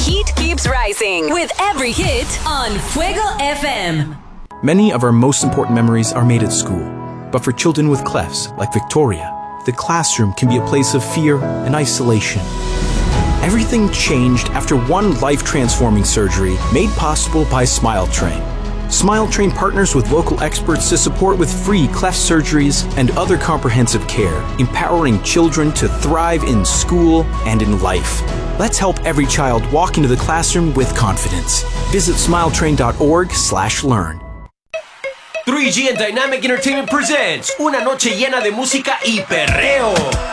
heat keeps rising with every hit on Fuego FM. Many of our most important memories are made at school. But for children with clefts, like Victoria, the classroom can be a place of fear and isolation. Everything changed after one life-transforming surgery made possible by SmileTrain. SmileTrain partners with local experts to support with free cleft surgeries and other comprehensive care, empowering children to thrive in school and in life. Let's help every child walk into the classroom with confidence. Visit smiletrain.org/learn. 3G and Dynamic Entertainment presents una noche llena de música y perreo.